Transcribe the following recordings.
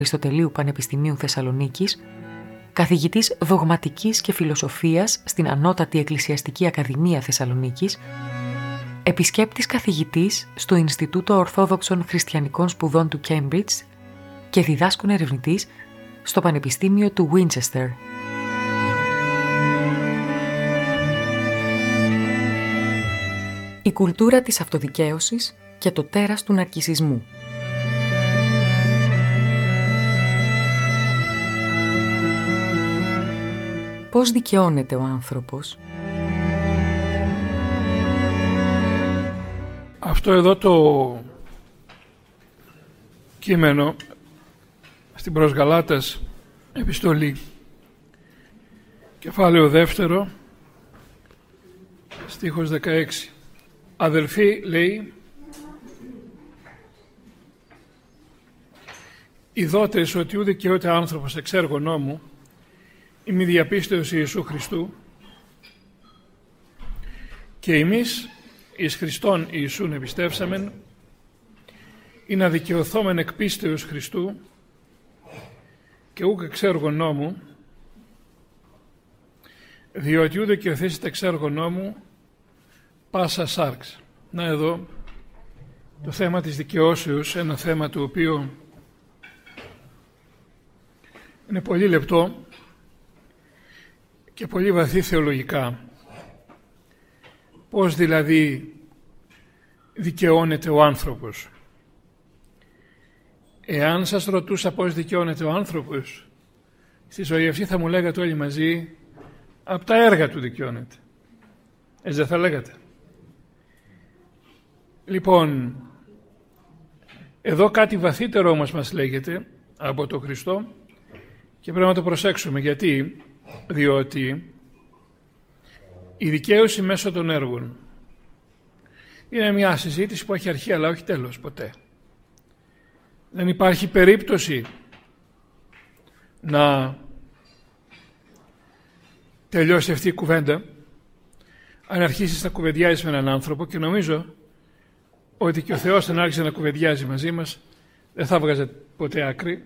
Αριστοτελείου Πανεπιστημίου Θεσσαλονίκης, καθηγητής δογματικής και φιλοσοφίας στην Ανώτατη Εκκλησιαστική Ακαδημία Θεσσαλονίκης, επισκέπτης καθηγητής στο Ινστιτούτο Ορθόδοξων Χριστιανικών Σπουδών του Κέμπριτζ και διδάσκων ερευνητής στο Πανεπιστήμιο του Winchester. Η κουλτούρα της αυτοδικαίωσης και το τέρας του ναρκισσισμού. Πώς δικαιώνεται ο άνθρωπος? Αυτό εδώ το κείμενο στην προς Γαλάτας επιστολή, κεφάλαιο 2, στίχος 16. Αδελφοί, λέει, ειδότες ότι ου δικαιώται άνθρωπος εξ έργων νόμου, ημι διαπίστεως Ιησού Χριστού, και εμείς εις Χριστόν Ιησούν επιστεύσαμεν, ή να δικαιωθόμεν εκ πίστεως Χριστού, και ούκ εξ έργων νόμου, διότι ου δικαιωθήσετε εξ έργων νόμου, πάσα σάρξ. Να εδώ το θέμα της δικαιώσεως, ένα θέμα το οποίο είναι πολύ λεπτό και πολύ βαθύ θεολογικά. Πώς δηλαδή δικαιώνεται ο άνθρωπος? Εάν σας ρωτούσα πώς δικαιώνεται ο άνθρωπος, στη ζωή αυτή θα μου λέγατε όλοι μαζί, από τα έργα του δικαιώνεται. Έτσι δεν θα λέγατε? Λοιπόν, εδώ κάτι βαθύτερο όμως μας λέγεται από τον Χριστό και πρέπει να το προσέξουμε. Γιατί? Διότι η δικαίωση μέσω των έργων είναι μια συζήτηση που έχει αρχή αλλά όχι τέλος ποτέ. Δεν υπάρχει περίπτωση να τελειώσει αυτή η κουβέντα αν αρχίσεις να κουβεντιάζεις με έναν άνθρωπο, και νομίζω ότι και ο Θεός αν άρχισε να κουβεντιάζει μαζί μας δεν θα βγάζε ποτέ άκρη.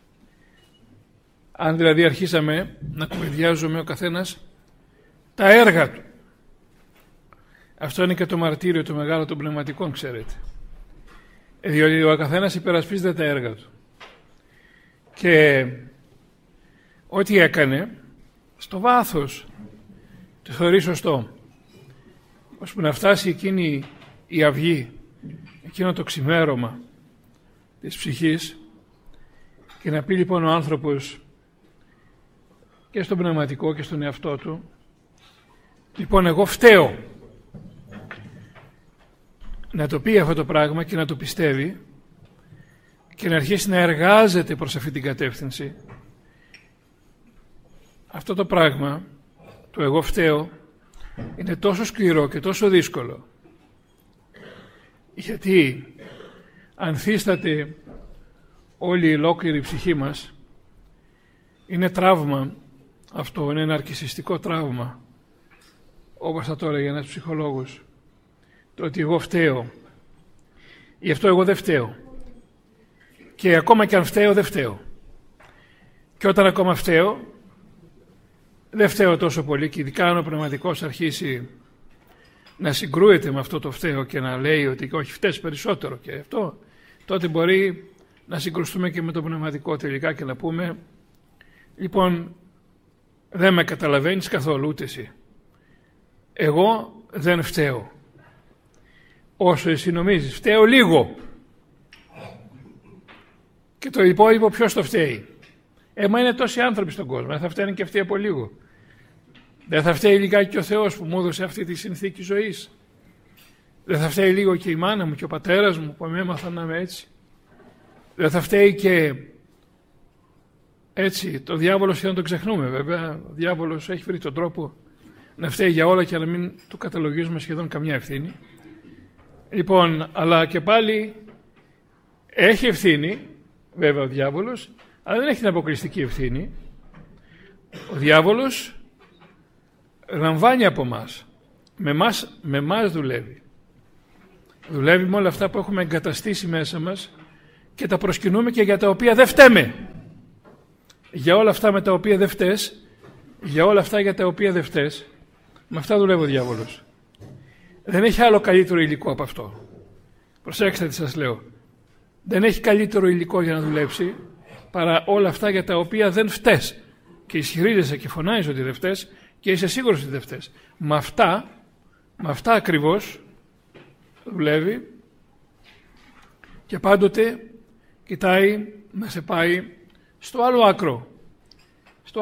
Αν δηλαδή αρχίσαμε να κουβεντιάζουμε ο καθένας τα έργα του. Αυτό είναι και το μαρτύριο το μεγάλο των πνευματικών, ξέρετε. Διότι ο καθένας υπερασπίζεται τα έργα του. Και ό,τι έκανε, στο βάθος το θεωρεί σωστό. Ώσπου να φτάσει εκείνη η αυγή, εκείνο το ξημέρωμα της ψυχής, και να πει λοιπόν ο άνθρωπος και στον πνευματικό και στον εαυτό του, λοιπόν εγώ φταίω. Να το πει αυτό το πράγμα και να το πιστεύει και να αρχίσει να εργάζεται προς αυτή την κατεύθυνση. Αυτό το πράγμα, το εγώ φταίω, είναι τόσο σκληρό και τόσο δύσκολο. Γιατί ανθίσταται όλη η ολόκληρη ψυχή μας. Είναι τραύμα αυτό, είναι ένα ναρκισσιστικό τραύμα, όπως θα το έλεγε ένας ψυχολόγος, το ότι εγώ φταίω. Γι' αυτό εγώ δεν φταίω. Και ακόμα και αν φταίω, δεν φταίω. Και όταν ακόμα φταίω, δεν φταίω τόσο πολύ, και ειδικά αν ο πνευματικός αρχίσει να συγκρούεται με αυτό το φταίω και να λέει ότι όχι, φταίς περισσότερο και αυτό, τότε μπορεί να συγκρουστούμε και με το πνευματικό τελικά και να πούμε, λοιπόν, δεν με καταλαβαίνεις καθόλου ούτε εσύ. Εγώ δεν φταίω. Όσο εσύ νομίζεις, φταίω λίγο. Και το υπόλοιπο ποιος το φταίει? Μα είναι τόσοι άνθρωποι στον κόσμο, δεν θα φταίνουν και αυτοί από λίγο? Δεν θα φταίει λιγάκι και ο Θεός που μου έδωσε αυτή τη συνθήκη ζωής? Δεν θα φταίει λίγο και η μάνα μου και ο πατέρας μου που με έμαθαν να είμαι έτσι? Δεν θα φταίει και έτσι? Το διάβολο σχεδόν τον ξεχνούμε βέβαια. Ο διάβολος έχει βρει τον τρόπο να φταίει για όλα και να μην του καταλογίζουμε σχεδόν καμιά ευθύνη. Λοιπόν, αλλά και πάλι έχει ευθύνη βέβαια ο διάβολος, αλλά δεν έχει την αποκλειστική ευθύνη. Ο διάβολος λαμβάνει από μας. Με μας δουλεύει. Δουλεύει με όλα αυτά που έχουμε εγκαταστήσει μέσα μας και τα προσκυνούμε και για τα οποία δεν φταίμε. Για όλα αυτά με τα οποία δεν φταίς, για όλα αυτά για τα οποία δεν φταίς, με αυτά δουλεύει ο διάβολος. Δεν έχει άλλο καλύτερο υλικό από αυτό. Προσέξτε τι σας λέω. Δεν έχει καλύτερο υλικό για να δουλέψει παρά όλα αυτά για τα οποία δεν φταίς. Και ισχυρίζεσαι και φωνάζεις ότι δεν φταίς και είσαι σίγουρος ότι δεν φταίς. Με αυτά ακριβώς δουλεύει και πάντοτε κοιτάει να σε πάει στο άλλο άκρο. Στο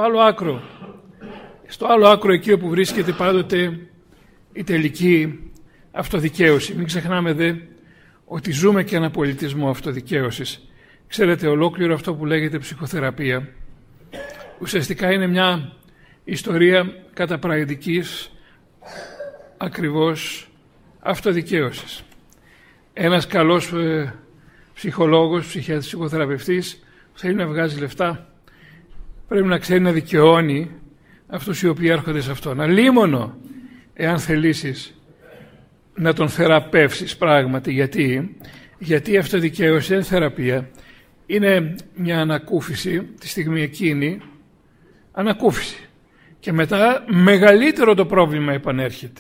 άλλο άκρο εκεί όπου βρίσκεται πάντοτε η τελική αυτοδικαίωση. Μην ξεχνάμε δε ότι ζούμε και ένα πολιτισμό αυτοδικαίωσης. Ξέρετε, ολόκληρο αυτό που λέγεται ψυχοθεραπεία ουσιαστικά είναι μια ιστορία καταπραγητικής ακριβώς αυτοδικαίωσης. Ένας καλός ψυχολόγος, ψυχοθεραπευτής που θέλει να βγάζει λεφτά πρέπει να ξέρει να δικαιώνει αυτούς οι οποίοι έρχονται σε αυτόν. Αλίμονο εάν θελήσεις να τον θεραπεύσεις πράγματι. Γιατί η αυτοδικαίωση δεν είναι θεραπεία. Είναι μια ανακούφιση τη στιγμή εκείνη, ανακούφιση. Και μετά μεγαλύτερο το πρόβλημα επανέρχεται.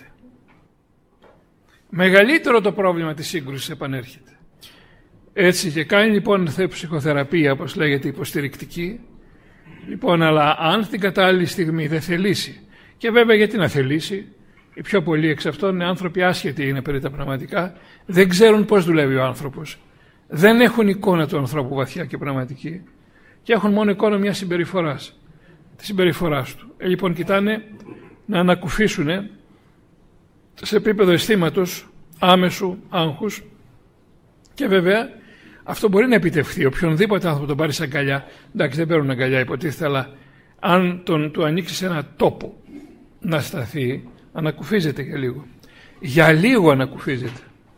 Μεγαλύτερο το πρόβλημα της σύγκρουσης επανέρχεται. Έτσι και κάνει λοιπόν ψυχοθεραπεία, όπως λέγεται, υποστηρικτική. Λοιπόν, αλλά αν στην κατάλληλη στιγμή δεν θελήσει, και βέβαια γιατί να θελήσει, οι πιο πολλοί εξ αυτών είναι άνθρωποι άσχετοι, είναι περί τα πραγματικά, δεν ξέρουν πώς δουλεύει ο άνθρωπος. Δεν έχουν εικόνα του ανθρώπου βαθιά και πραγματική και έχουν μόνο εικόνα μιας συμπεριφοράς, της συμπεριφοράς του. Λοιπόν, κοιτάνε να ανακουφίσουν σε επίπεδο αισθήματος, άμεσου, άγχους και βέβαια αυτό μπορεί να επιτευχθεί. Οποιονδήποτε άνθρωπο τον πάρει αγκαλιά, εντάξει δεν παίρνουν αγκαλιά υποτίθεται, αλλά αν του ανοίξεις ένα τόπο να σταθεί, ανακουφίζεται για λίγο. Για λίγο ανακουφίζεται.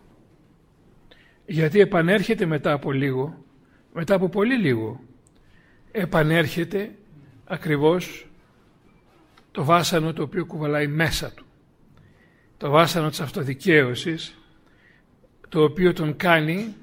Γιατί επανέρχεται μετά από λίγο, μετά από πολύ λίγο, επανέρχεται ακριβώς το βάσανο το οποίο κουβαλάει μέσα του. Το βάσανο της αυτοδικαίωσης, το οποίο τον κάνει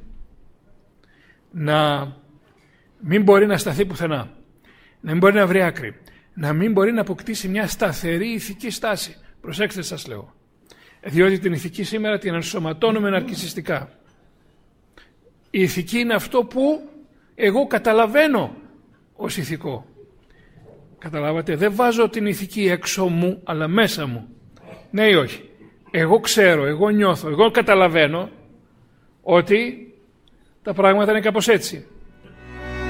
να μην μπορεί να σταθεί πουθενά, να μην μπορεί να βρει άκρη, να μην μπορεί να αποκτήσει μια σταθερή ηθική στάση. Προσέξτε σας λέω, διότι την ηθική σήμερα την ενσωματώνουμε ναρκισσιστικά. Η ηθική είναι αυτό που εγώ καταλαβαίνω ως ηθικό. Καταλάβατε, δεν βάζω την ηθική έξω μου, αλλά μέσα μου. Ναι ή όχι. Εγώ ξέρω, εγώ νιώθω, εγώ καταλαβαίνω ότι τα πράγματα είναι κάπως έτσι.